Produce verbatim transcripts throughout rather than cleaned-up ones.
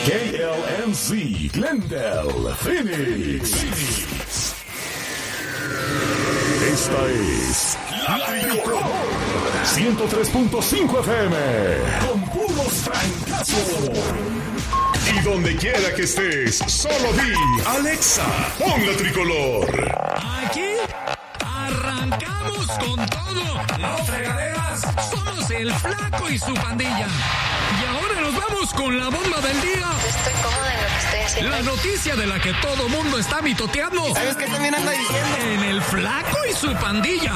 K L M C, Glendale, Phoenix. Phoenix. Esta es La Tricolor ciento tres punto cinco F M con puros francazos. Y donde quiera que estés, solo di Alexa, pon La Tricolor. Aquí arrancamos con todo. Los fregaderas somos el Flaco y su pandilla. Y ahora nos vamos con la bomba del día. Estoy cómoda en lo que estoy haciendo. La noticia de la que todo mundo está mitoteando. ¿Sabes qué también anda diciendo? En el Flaco y su pandilla.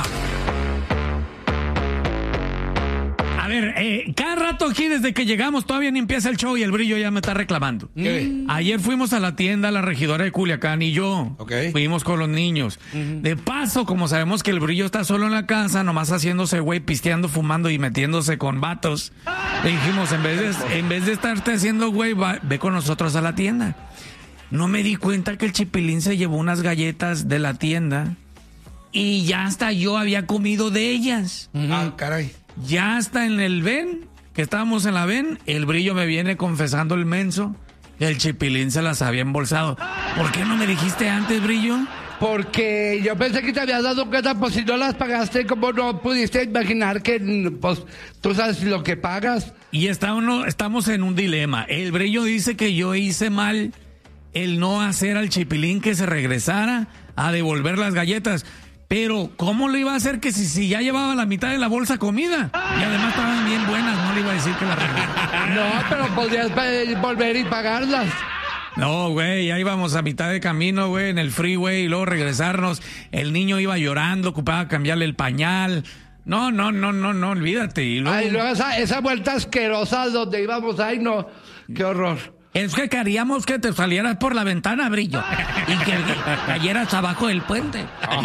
A ver, eh, cada rato aquí desde que llegamos todavía ni empieza el show y el Brillo ya me está reclamando. ¿Qué? Ayer fuimos a la tienda, la regidora de Culiacán y yo. Okay. Fuimos con los niños. Uh-huh. De paso, como sabemos que el Brillo está solo en la casa, nomás haciéndose güey, pisteando, fumando y metiéndose con vatos, le dijimos, en vez de, en vez de estarte haciendo güey, va, ve con nosotros a la tienda. No me di cuenta que el Chipilín se llevó unas galletas de la tienda y ya hasta yo había comido de ellas. Uh-huh. Ah, caray. Ya hasta en el ven, que estábamos en la ven, el Brillo me viene confesando el menso que el Chipilín se las había embolsado. ¿Por qué no me dijiste antes, Brillo? Porque yo pensé que te habías dado cuenta, pues si no las pagaste, ¿cómo no pudiste imaginar que pues tú sabes lo que pagas? Y está uno, estamos en un dilema. El Brillo dice que yo hice mal el no hacer al Chipilín que se regresara a devolver las galletas. Pero, ¿cómo le iba a hacer que si, si ya llevaba la mitad de la bolsa comida? Y además estaban bien buenas, no le iba a decir que la regresara. No, pero podrías volver y pagarlas. No, güey, ya íbamos a mitad de camino, güey, en el freeway y luego regresarnos. El niño iba llorando, ocupaba cambiarle el pañal. No, no, no, no, no, olvídate. Y luego... Ay, luego esa, esa vuelta asquerosa donde íbamos, ay, no, qué horror. Es que queríamos que te salieras por la ventana, Brillo, y que cayeras abajo del puente.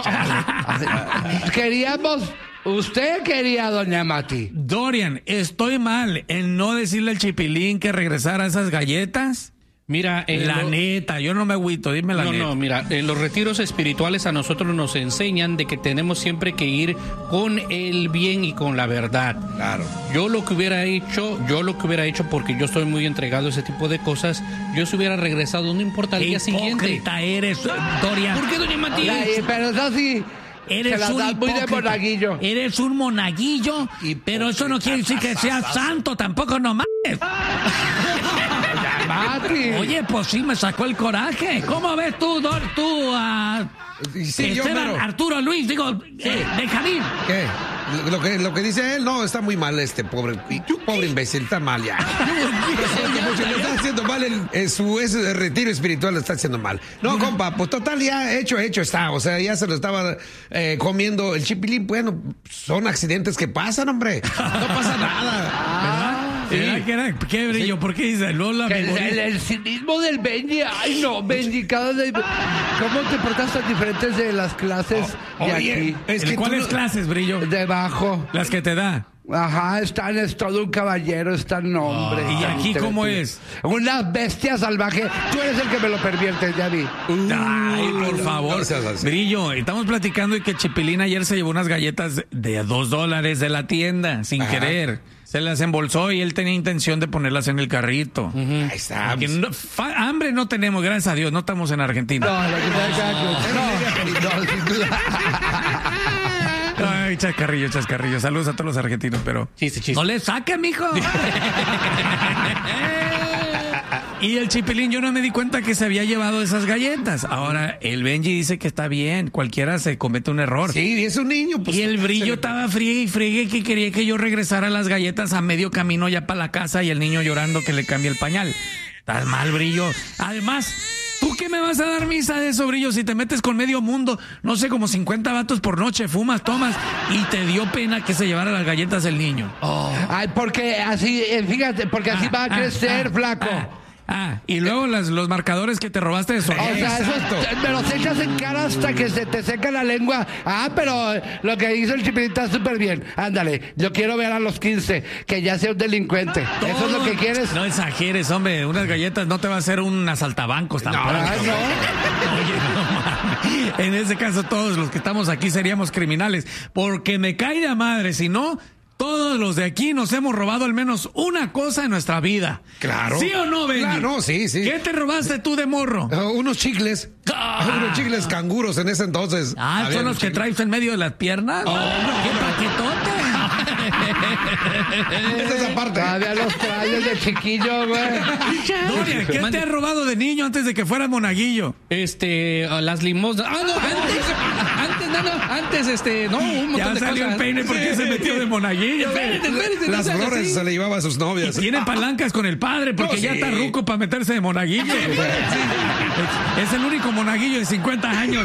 Queríamos... Usted quería, doña Mati. Dorian, ¿estoy mal en no decirle al Chipilín que regresara esas galletas? Mira, en la lo... neta, yo no me agüito, dime la no, neta. No, no, mira, en los retiros espirituales a nosotros nos enseñan de que tenemos siempre que ir con el bien y con la verdad. Claro. Yo lo que hubiera hecho, yo lo que hubiera hecho, porque yo estoy muy entregado a ese tipo de cosas, yo se hubiera regresado, no importa el Qué día siguiente. Hipócrita eres, Dorian. ¿Por qué, doña Matilde? Ay, pero eso sí... Eres se un das muy de monaguillo. Eres un monaguillo, pero eso no quiere decir que seas santo tampoco, no mames. Oye, pues sí, me sacó el coraje. ¿Cómo ves tú, Dor, tú, uh, sí, Esteban, yo, Arturo, Luis, digo, sí. eh, Benjamín? ¿Qué? Lo que, lo que dice él, no, está muy mal este pobre, pobre imbécil, está mal ya. Lo está haciendo mal, en, en su ese retiro espiritual lo está haciendo mal. No, compa, pues total, ya hecho, hecho está, o sea, ya se lo estaba eh, comiendo el Chipilín. Bueno, son accidentes que pasan, hombre, no pasa nada, ¿verdad? Sí. ¿Qué, era? ¿Qué Brillo? Sí. ¿Por qué dice Lola? El, el, el cinismo del Benji. Ay, no, Benji, cada vez... ¿Cómo te portas tan diferentes de las clases oh, de oye, aquí? Es que ¿cuáles no... clases, Brillo? Debajo. Las que te da. Ajá, están, es todo un caballero, están hombre. Oh, ¿y aquí cómo es? Una bestia salvaje. Tú eres el que me lo perviertes, ya vi. Uh, Ay, por no, favor. No Brillo, estamos platicando de que Chipilín ayer se llevó unas galletas de dos dólares de la tienda, sin Ajá. querer. Se las embolsó y él tenía intención de ponerlas en el carrito. Uh-huh. Ahí está. No, fa, hambre no tenemos, gracias a Dios, no estamos en Argentina. No, la que no, no, Ay, chascarrillo, chascarrillo. Saludos a todos los argentinos, pero... Chiste, chiste. No le saque, mijo. Y el Chipilín, yo no me di cuenta que se había llevado esas galletas. Ahora, el Benji dice que está bien, cualquiera se comete un error. Sí, es un niño. Pues, y el Brillo estaba friegue y friegue que quería que yo regresara las galletas a medio camino ya para la casa y el niño llorando que le cambie el pañal. Estás mal, Brillo. Además, ¿tú qué me vas a dar misa de eso, Brillo? Si te metes con medio mundo, no sé, como cincuenta vatos por noche, fumas, tomas, y te dio pena que se llevara las galletas el niño. Oh. Ay, porque así, fíjate, porque así ah, va a crecer, ah, flaco. Ah. Ah, y luego las, los marcadores que te robaste de Soriana. O sea, eso me los echas en cara hasta que se te seca la lengua. Ah, pero lo que hizo el Chipilín está súper bien. Ándale, yo quiero ver a los quince, que ya sea un delincuente. Todo. ¿Eso es lo que quieres? No exageres, hombre. Unas galletas no te va a hacer un asaltabancos tampoco. No, no. Oye, no mames. En ese caso, todos los que estamos aquí seríamos criminales. Porque me cae de madre, si no... Todos los de aquí nos hemos robado al menos una cosa en nuestra vida. Claro. ¿Sí o no, Benny? Claro, no, sí, sí. ¿Qué te robaste tú de morro? Uh, unos chicles. Ah. Unos chicles canguros en ese entonces. Ah, Había ¿son los que chicles. traes en medio de las piernas? Oh, ¡Qué paquetote! Esa es aparte. Todavía los traes de chiquillo, güey. Doria, ¿qué te has robado de niño antes de que fueras monaguillo? Este, uh, las limosnas. Ah, no, antes, antes, no, no, antes, este, no, un montón Ya de salió cosas. el peine porque se metió de monaguillo. Espérate, espérate, no Las seas flores así. se le llevaba a sus novias. Tiene palancas con el padre porque No, ya sí. está ruco para meterse de monaguillo. Es, es el único monaguillo de cincuenta años.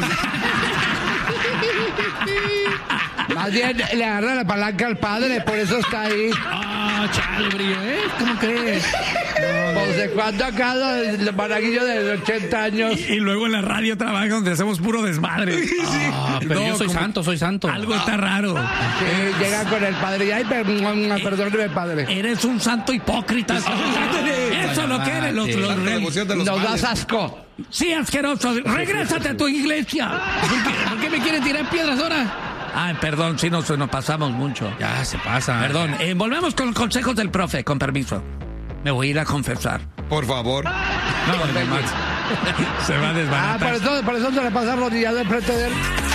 Más bien le agarra la palanca al padre, por eso está ahí. Ah, chale, brillo, ¿eh? ¿Cómo crees? Pues de cuando acá el monaguillo de ochenta años. Y luego en la radio trabaja donde hacemos puro desmadre. Ah, pero No, yo soy como- santo, soy santo. Algo está raro. Sí, llega con el padre y ay, per- perdóneme, padre. Eres un santo hipócrita. Eso es lo que eres. Los, los Santa rel- devoción de los Nos males. das asco. Sí, asqueroso. Regrésate a tu iglesia. ¿Por qué, por qué me quieren tirar piedras ahora? Ay, perdón, sí, nos, nos pasamos mucho. Ya se pasa. Perdón, eh, volvemos con los consejos del profe, con permiso. Me voy a ir a confesar. Por favor. No, además, se va a Ah, desbaratar. por eso, por eso se le pasa arrodillado enfrente de él.